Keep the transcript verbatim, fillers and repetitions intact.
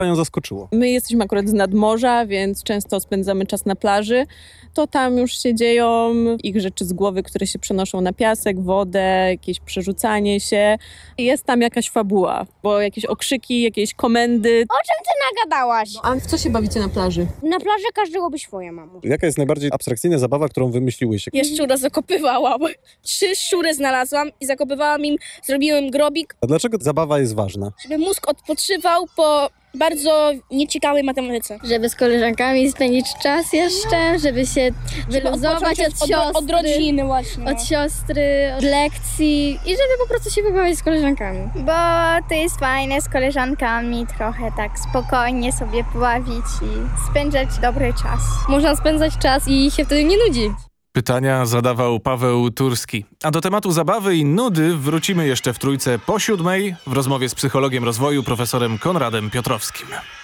panią zaskoczyło? My jesteśmy akurat z nadmorza, więc często spędzamy czas na plaży. To tam już się dzieją ich rzeczy z głowy, które się przenoszą na piasek, wodę, jakieś przerzucanie się. Jest tam jakaś fabuła, bo jakieś okrzyki, jakieś komendy. O czym ty nagadałaś? A w co się bawicie na plaży? Na plaży każdy robi swoje, mamo. Jaka jest najbardziej abstrakcyjna zabawa, którą wymyśliłyście? Ja szczura zakopywałam. Trzy szczury znalazłam i zakopywałam im, zrobiłem grobik, A dlaczego zabawa jest ważna? żeby mózg odpoczywał po bardzo nieciekawej matematyce. Żeby z koleżankami spędzić czas jeszcze, żeby się wyluzować od, od, siostry, od rodziny właśnie. No. od siostry, od lekcji i żeby po prostu się wybawić z koleżankami. Bo to jest fajne z koleżankami trochę tak spokojnie sobie pobawić i spędzać dobry czas. Można spędzać czas i się wtedy nie nudzić. Pytania zadawał Paweł Turski. A do tematu zabawy i nudy wrócimy jeszcze w Trójce po siódmej w rozmowie z psychologiem rozwoju profesorem Konradem Piotrowskim.